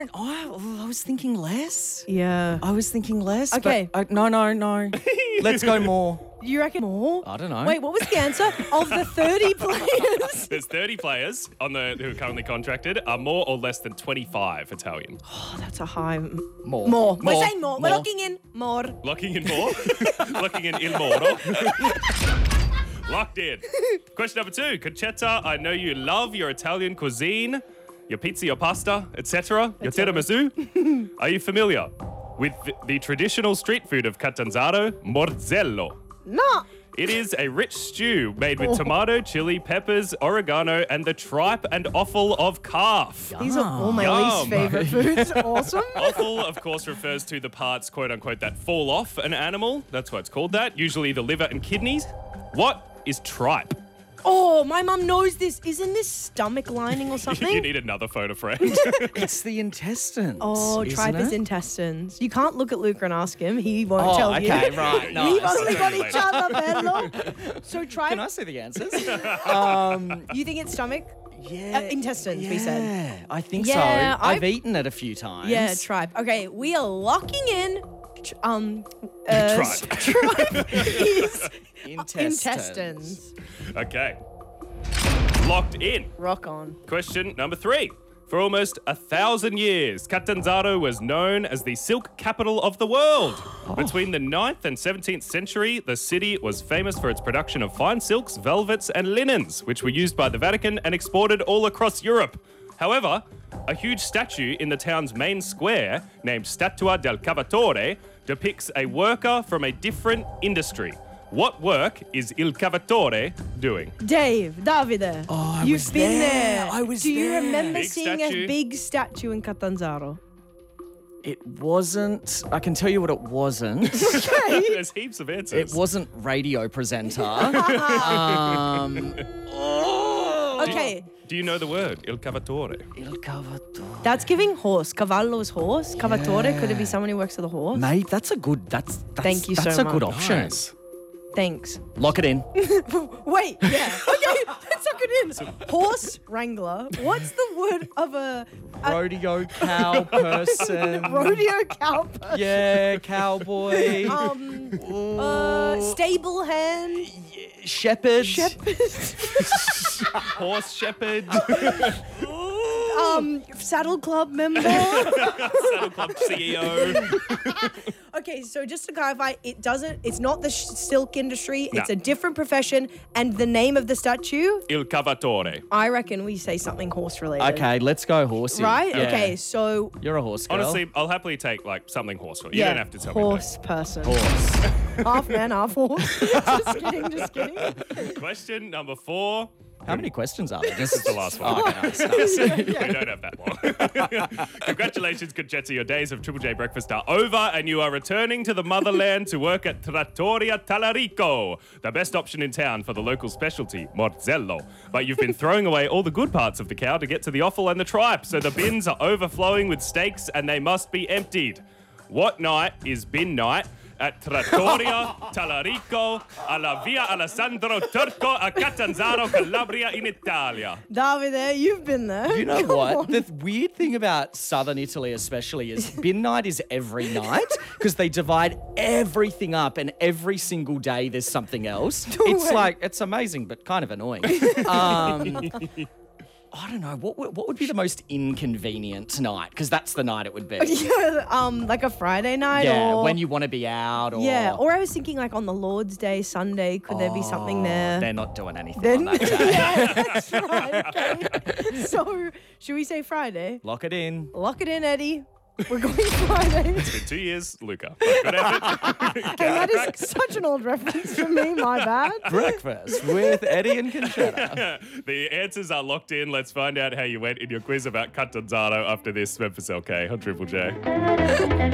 I was thinking less. Yeah. I was thinking less. Okay. But no. Let's go more. You reckon more? I don't know. Wait, what was the answer? Of the 30 players? There's 30 players who are currently contracted. Are more or less than 25 Italian? Oh, that's a high. More. More. We're More. saying more. We're locking in more. Locking in more? Locking in il moro? Locked in. Question number 2. Concetta, I know you love your Italian cuisine, your pizza, your pasta, etc. Your tiramisu. Are you familiar with the traditional street food of Catanzaro, morzello? No. It is a rich stew made with tomato, chili, peppers, oregano, and the tripe and offal of calf. These are all my Yum. least favorite foods. Awesome. Offal, of course, refers to the parts, quote unquote, that fall off an animal. That's why it's called that. Usually the liver and kidneys. What is tripe? Oh, my mum knows this. Isn't this stomach lining or You something? need another photo friend. It's the intestines. Oh, isn't tripe is it? intestines. You can't look at Luca and ask him. He won't tell you. okay, right. We've Nice. only got Later. each other, Bello. So tripe, Can I see the answers? you think it's stomach? Yeah. Intestines, we said. Yeah, I think Yeah, so. I've eaten it a few times. Yeah, tripe. Okay, we are locking in. Tripe. Tripe is Intestines. intestines. Okay. Locked in. Rock on. Question number 3. For almost 1,000 years, Catanzaro was known as the silk capital of the world. Between the 9th and 17th century, the city was famous for its production of fine silks, velvets, and linens, which were used by the Vatican and exported all across Europe. However, a huge statue in the town's main square, named Statua del Cavatore, depicts a worker from a different industry. What work is Il Cavatore doing? Dave, Davide, I you've was been there. there. I was Do you there. remember Big seeing statue. a big statue in Catanzaro? It wasn't. I can tell you what it wasn't. There's heaps of answers. It wasn't radio presenter. Okay, Do you know the word Il Cavatore? Il Cavatore. that's giving horse. Cavallo's horse. Cavatore, could it be someone who works for the horse? Mate, that's a good. That's Thank you that's so a good much. option. Nice. Thanks. Lock it in. Wait, yeah. Okay, let's suck it in. Horse wrangler. What's the word of a Rodeo cow person. rodeo cow person? Yeah, cowboy. Stable hand. Shepherd. Horse shepherd. Saddle club member. Saddle Club CEO. Okay, so just to clarify, it's not the silk industry, it's Nah. a different profession, and the name of the statue, Il Cavatore. I reckon we say something horse related. Okay, let's go horsey. Right? Yeah. Okay, so You're a horse girl. Honestly, I'll happily take like something horseful. You don't have to tell horse person. horse. Half man, half horse. Just kidding. me. Question number 4. How many questions are there? This is the last one. Oh, okay, nice. We don't have that long. Congratulations, Concetta. Your days of Triple J breakfast are over, and you are returning to the motherland to work at Trattoria Talarico, the best option in town for the local specialty, morzello. But you've been throwing away all the good parts of the cow to get to the offal and the tripe, so the bins are overflowing with steaks, and they must be emptied. What night is bin night at Trattoria Talarico alla Via Alessandro Turco a Catanzaro, Calabria in Italia? Davide, you've been there. You know Come what? on. The weird thing about southern Italy, especially, is bin night is every night because they divide everything up, and every single day there's something else. It's way. like it's amazing, but kind of annoying. I don't know what would be the most inconvenient night, because that's the night it would be. Yeah, like a Friday night Yeah, or... when you want to be out, or Yeah, or I was thinking like on the Lord's Day, Sunday, could there be something there? They're not doing anything Then- on that day. Yeah, that's right. Okay. So, should we say Friday? Lock it in. Lock it in, Eddie. We're going Friday. It's been 2 years, Luca. Good effort. Okay, that is such an old reference for me, my bad. Breakfast with Eddie and Concetta. The answers are locked in. Let's find out how you went in your quiz about Catanzaro after this Memphis LK on Triple J.